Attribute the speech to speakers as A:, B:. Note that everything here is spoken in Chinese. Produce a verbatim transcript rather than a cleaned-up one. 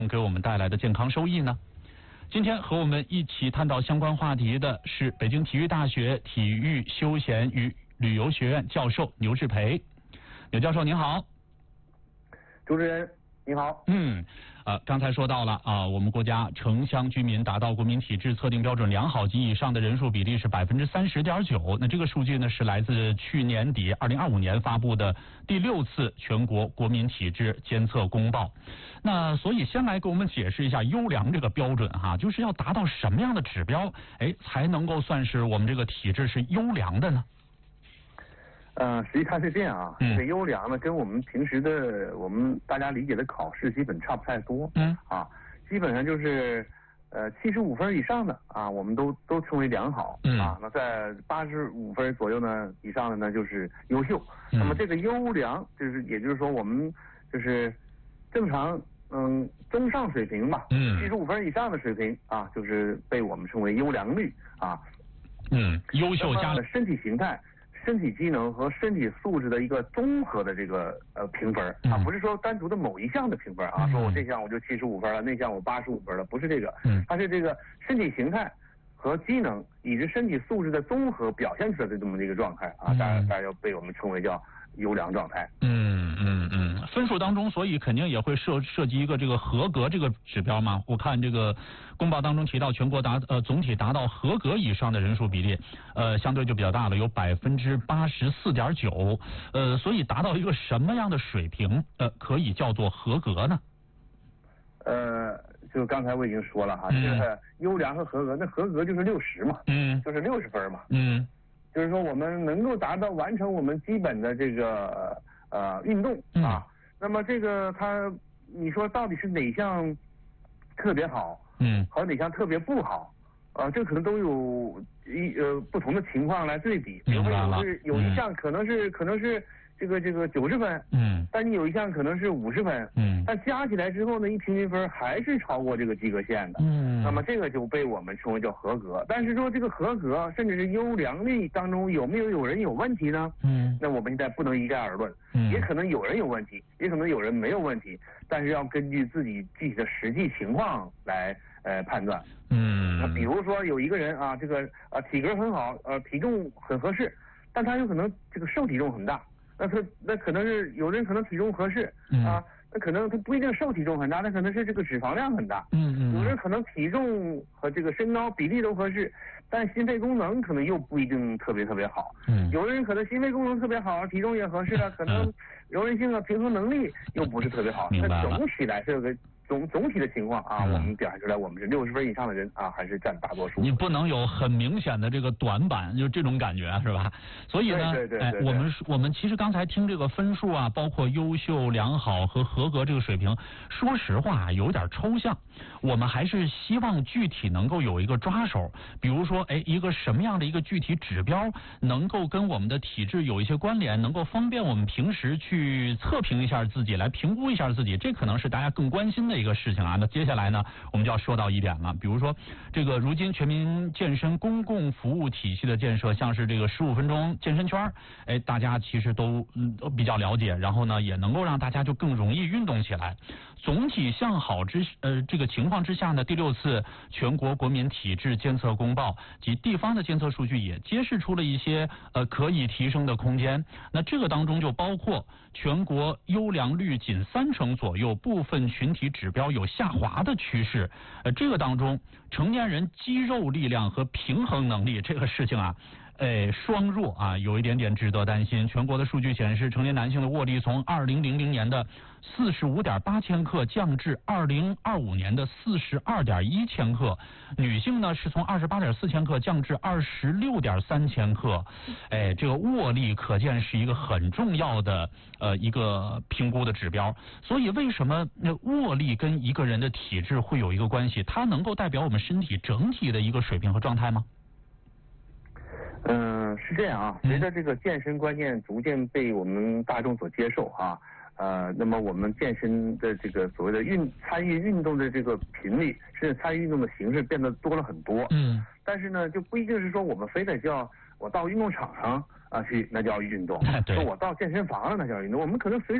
A: 给我们带来的健康收益呢？今天和我们一起探讨相关话题的是北京体育大学体育休闲与旅游学院教授牛志培。牛教授您好。
B: 主持人你好。
A: 嗯，呃，刚才说到了啊，我们国家城乡居民达到国民体质测定标准良好及以上的人数比例是百分之三十点九。那这个数据呢是来自去年底二零二五年发布的第六次全国国民体质监测公报。那所以先来给我们解释一下优良这个标准哈，就是要达到什么样的指标，哎，才能够算是我们这个体质是优良的呢？
B: 呃，实际上是这样啊，这个优良呢，跟我们平时的我们大家理解的考试基本差不太多。嗯啊，基本上就是呃七十五分以上的啊，我们都都称为良好。嗯啊，那在八十五分左右呢以上的呢就是优秀。嗯、那么这个优良就是也就是说我们就是正常嗯中上水平吧。嗯，七十五分以上的水平啊，就是被我们称为优良率啊。
A: 嗯，优秀加
B: 身体形态。身体机能和身体素质的一个综合的这个呃评分啊，不是说单独的某一项的评分啊，说我这项我就七十五分了，那项我八十五分了，不是这个，它是这个身体形态和机能以及身体素质的综合表现出来的这么一个状态啊，大家大家要被我们称为叫优良状态。
A: 嗯嗯嗯，分数当中，所以肯定也会涉涉及一个这个合格这个指标嘛。我看这个公报当中提到，全国达呃总体达到合格以上的人数比例，呃相对就比较大了，有百分之八十四点九。呃，所以达到一个什么样的水平，呃，可以叫做合格呢？
B: 呃，就刚才我已经说了哈，嗯、这个优良和合格，那合格就是六十嘛，嗯，就是六十分嘛，嗯。就是说，我们能够达到完成我们基本的这个呃运动啊，嗯、那么这个它，你说到底是哪项特别好，嗯，和哪项特别不好，啊，这可能都有一呃不同的情况来对比。比如说有是有一项可能是、嗯、可能是这个这个九十分，嗯，但你有一项可能是五十分，嗯，但加起来之后呢，一平均分还是超过这个及格线的，嗯，那么这个就被我们称为叫合格。但是说这个合格甚至是优良率当中有没有有人有问题呢？嗯，那我们现在不能一概而论，嗯，也可能有人有问题，也可能有人没有问题，但是要根据自己具体的实际情况来呃判断。嗯，那比如说有一个人啊，这个啊体格很好，呃体重很合适，但他有可能这个瘦体重很大。那他那可能是有人可能体重合适、嗯、啊，那可能他不一定瘦体重很大，那可能是这个脂肪量很大。嗯嗯。有人可能体重和这个身高比例都合适，但心肺功能可能又不一定特别特别好。嗯。有的人可能心肺功能特别好，体重也合适了，可能柔韧性啊、平衡能力又不是特别好。
A: 明白了。
B: 那总体来说个。总总体的情况啊，嗯、我们表现出来，我们是六十分以上的人啊，还是占大多数。
A: 你不能有很明显的这个短板，就这种感觉是吧？所以呢，
B: 对对对对
A: 哎，我们我们其实刚才听这个分数啊，包括优秀、良好和合格这个水平，说实话有点抽象。我们还是希望具体能够有一个抓手，比如说，哎，一个什么样的一个具体指标能够跟我们的体质有一些关联，能够方便我们平时去测评一下自己，来评估一下自己，这可能是大家更关心的一个事情啊。那接下来呢，我们就要说到一点了，比如说这个如今全民健身公共服务体系的建设，像是这个十五分钟健身圈，哎，大家其实都嗯都比较了解，然后呢，也能够让大家就更容易运动起来。总体向好之呃这个情况之下呢，第六次全国国民体质监测公报及地方的监测数据也揭示出了一些呃可以提升的空间。那这个当中就包括全国优良率仅三成左右，部分群体指标有下滑的趋势。呃，这个当中成年人肌肉力量和平衡能力这个事情啊。哎，双弱啊，有一点点值得担心。全国的数据显示，成年男性的握力从二零零零年的四十五点八千克降至二零二五年的四十二点一千克，女性呢是从二十八点四千克降至二十六点三千克。哎，这个握力可见是一个很重要的呃一个评估的指标。所以，为什么那握力跟一个人的体质会有一个关系？它能够代表我们身体整体的一个水平和状态吗？
B: 嗯，是这样啊。随着这个健身观念逐渐被我们大众所接受啊，呃，那么我们健身的这个所谓的运参与运动的这个频率，甚至参与运动的形式变得多了很多。嗯。但是呢，就不一定是说我们非得叫我到运动场上啊去，那叫运动；说我到健身房了，那叫运动。我们可能随